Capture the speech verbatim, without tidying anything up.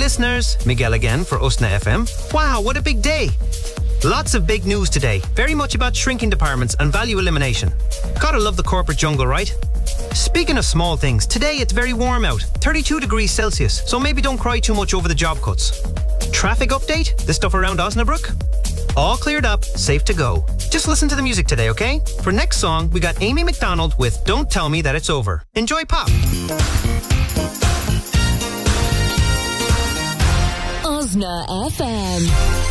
listeners, Miguel again for Usna F M. Wow, what a big day. Lots of big news today, very much about shrinking departments and value elimination. Gotta love the corporate jungle, right? Speaking of small things, today it's very warm out, thirty-two degrees Celsius, so maybe don't cry too much over the job cuts. Traffic update, the stuff around Osnabrück? All cleared up, safe to go. Just listen to the music today, okay? For next song, we got Amy McDonald with Don't Tell Me That It's Over. Enjoy pop. Osna F M.